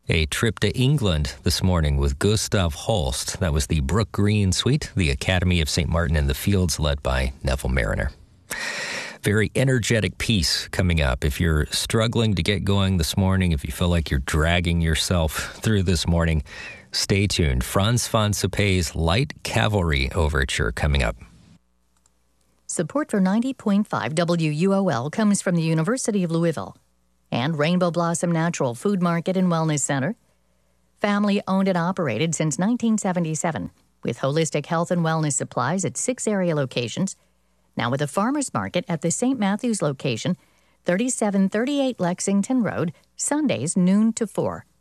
A trip to England this morning with Gustav Holst. That was the Brook Green Suite, the Academy of St. Martin in the Fields, led by Neville Mariner. Very energetic piece coming up. If you're struggling to get going this morning, if you feel like you're dragging yourself through this morning, stay tuned. Frans van Suppey's Light Cavalry Overture coming up. Support for 90.5 WUOL comes from the University of Louisville and Rainbow Blossom Natural Food Market and Wellness Center. Family owned and operated since 1977 with holistic health and wellness supplies at 6 area locations. Now with a farmer's market at the St. Matthews location, 3738 Lexington Road, Sundays noon to 4.